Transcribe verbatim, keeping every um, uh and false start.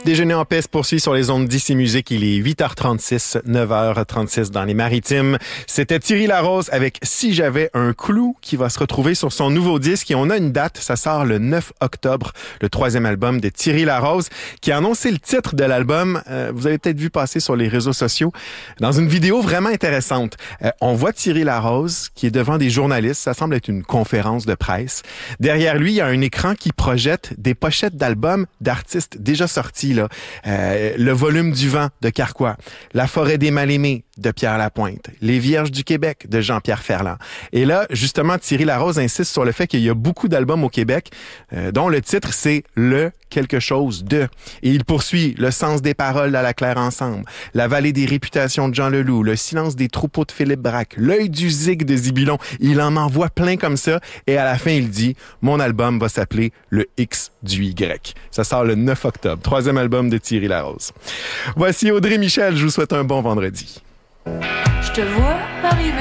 Déjeuner en paix se poursuit sur les ondes d'Ici Musique. Il est huit heures trente-six, neuf heures trente-six dans les Maritimes. C'était Thierry Larose avec Si j'avais un clou qui va se retrouver sur son nouveau disque. Et on a une date, ça sort le neuf octobre, le troisième album de Thierry Larose qui a annoncé le titre de l'album. Euh, vous avez peut-être vu passer sur les réseaux sociaux dans une vidéo vraiment intéressante. Euh, on voit Thierry Larose qui est devant des journalistes. Ça semble être une conférence de presse. Derrière lui, il y a un écran qui projette des pochettes d'albums d'artistes déjà sortis. Là. Euh, le volume du vent de Carquois, La forêt des mal-aimés de Pierre Lapointe, Les Vierges du Québec de Jean-Pierre Ferland. Et là, justement, Thierry Larose insiste sur le fait qu'il y a beaucoup d'albums au Québec euh, dont le titre, c'est Le quelque chose de. Et il poursuit Le sens des paroles à la claire ensemble, La vallée des réputations de Jean Leloup, Le silence des troupeaux de Philippe Braque, L'œil du zig de Zibulon. Il en envoie plein comme ça. Et à la fin, il dit, mon album va s'appeler Le X du Y. Ça sort le neuf octobre. Troisième album de Thierry Larose. Voici Audrey Michel. Je vous souhaite un bon vendredi. Je te vois arriver.